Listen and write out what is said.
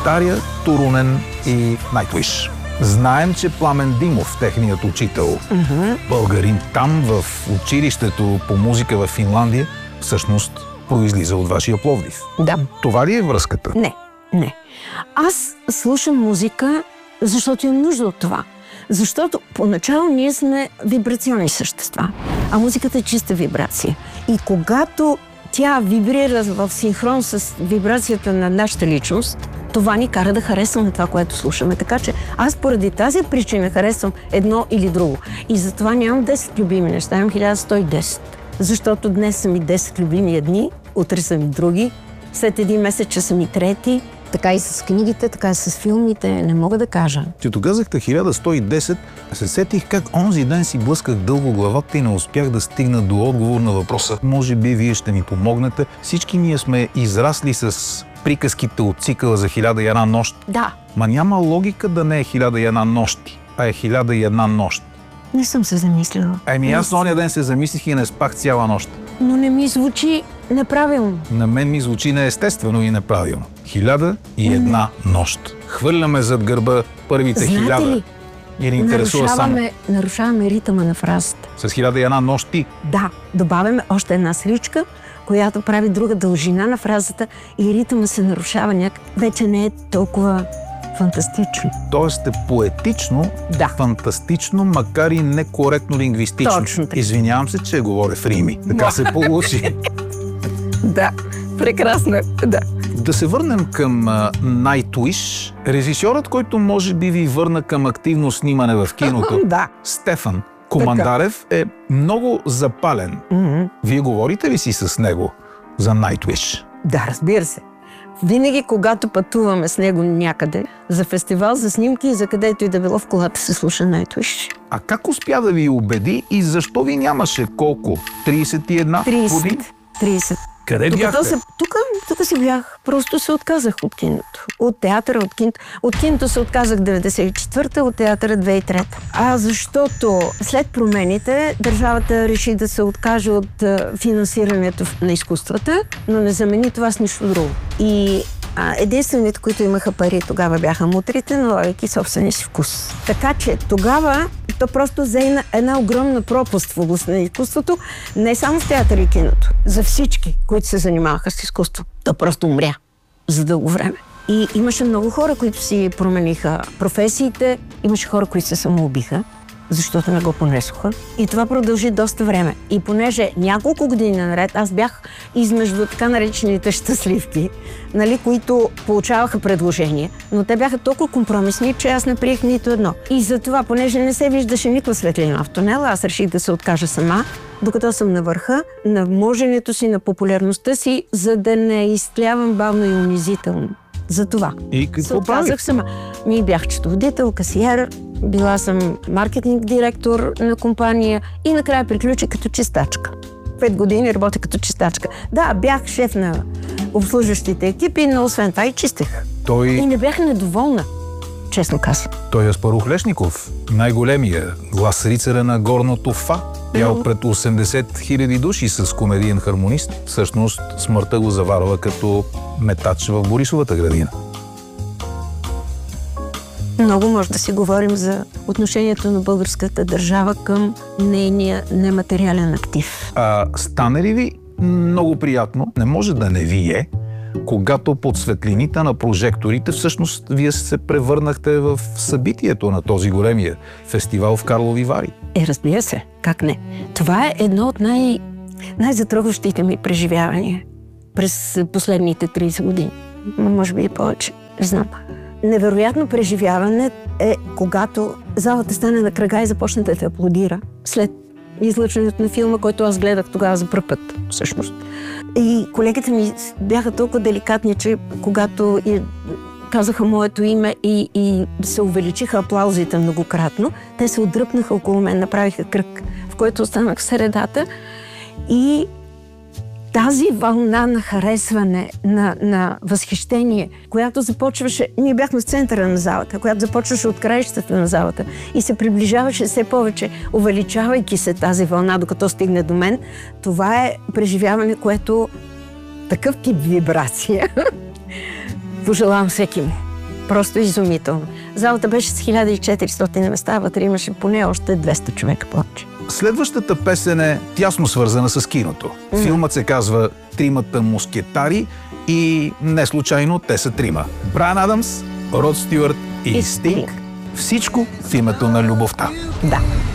Таря, Турунен и Nightwish. Знаем, че Пламен Димов, техният учител, българин там в училището по музика в Финландия, всъщност произлиза от вашия Пловдив. Да. Това ли е връзката? Не. Аз слушам музика, защото имам нужда от това. Защото поначало ние сме вибрационни същества, а музиката е чиста вибрация. И когато тя вибрира в синхрон с вибрацията на нашата личност, това ни кара да харесваме това, което слушаме. Така че аз поради тази причина харесвам едно или друго. И затова нямам 10 любими неща, имам 1110. Защото днес са ми 10 любими дни, утре са ми други, след един месец че са ми трети. Така и с книгите, така и с филмите, не мога да кажа. Като казахте 1110, се сетих как онзи ден си блъсках дълго главата и не успях да стигна до отговор на въпроса. Може би вие ще ми помогнете. Всички ние сме израсли с приказките от цикъла за 1001 нощ. Да. Ма няма логика да не е 1001 нощи, а е 1001 нощ. Не съм се замислила. Аз на ония ден се замислих и не спах цяла нощ. Но не ми звучи неправилно. На мен ми звучи неестествено и неправилно. 1001 нощ. Хвърляме зад гърба първите 1000. Знаете ли, И ни интересува само. нарушаваме ритъма на фразата. С 1001 нощи. Да, добавяме още една сричка, която прави друга дължина на фразата и ритъма се нарушава вече не е толкова фантастично. Тоест е поетично, Да. фантастично, макар и некоректно лингвистично. Точно така. Извинявам се, че говоря в рими. Така се получи. Да, прекрасно. Да. Да се върнем към Nightwish. Режисьорът, който може би ви върна към активно снимане в киното, Да. Стефан Командарев, е много запален. Вие говорите ли си с него за Nightwish? Да, разбира се. Винаги, когато пътуваме с него някъде, за фестивал, за снимки и за където и да било, в колата се слуша Nightwish. А как успя да ви убеди и защо ви нямаше колко? 31 години? 30. Къде бяхте? Тук си бях. Просто се отказах от киното. От театъра, от киното. От киното се отказах 94-та, от театъра 2003-та. Защото след промените държавата реши да се откаже от финансирането на изкуствата, но не замени това с нищо друго. И единствените, които имаха пари тогава бяха мутрите, налагайки собствения си вкус. Така че тогава то просто взе една огромна пропаст в областта на изкуството, не само в театър и киното, за всички, които се занимаваха с изкуство. То просто умря за дълго време. И имаше много хора, които си промениха професиите, имаше хора, които се самоубиха, защото не го понесоха. И това продължи доста време. И понеже няколко години наред аз бях измежду така наречените щастливки, които получаваха предложения, но те бяха толкова компромисни, че аз не приех нито едно. И затова, понеже не се виждаше никаква светлина в тунела, аз реших да се откажа сама, докато съм на върха, на моженето си, на популярността си, за да не изтлявам бавно и унизително. За това. И какво правих? Сама. Бях счетоводител, касиер, била съм маркетинг директор на компания и накрая приключи като чистачка. 5 години работя като чистачка. Да, бях шеф на обслужващите екипи, но освен това и чистех. И не бях недоволна, честно казвам. Той Аспарух Лешников, най-големия глас рицаря на горното ФА, пял пред 80 000 души с комедиен хармонист. Всъщност смъртта го заварва като метач в Борисовата градина. Много може да си говорим за отношението на българската държава към нейния нематериален актив. Стане ли ви много приятно, не може да не ви е, когато под светлините на прожекторите всъщност вие се превърнахте в събитието на този големия фестивал в Карлови Вари? Разбира се, как не. Това е едно от най-затрогващите ми преживявания през последните 30 години. Може би и повече, не знам. Невероятно преживяване е когато залата стане на кръга и започне да те аплодира след излъчването на филма, който аз гледах тогава за пръв път, всъщност. И колегите ми бяха толкова деликатни, че когато казаха моето име и се увеличиха аплаузите многократно, те се отдръпнаха около мен, направиха кръг, в който останах в средата и тази вълна на харесване, на възхищение, която започваше, ние бяхме в центъра на залата, която започваше от краищата на залата и се приближаваше все повече, увеличавайки се тази вълна, докато стигне до мен, това е преживяване, което такъв тип вибрация пожелавам всеки му. Просто изумително. Залата беше с 1400 места, вътре имаше поне още 200 човека повече. Следващата песен е тясно свързана с киното. Филмът се казва «Тримата мускетари» и не случайно те са трима. Брайан Адамс, Род Стюарт и Стинг. Всичко в името на любовта. Да.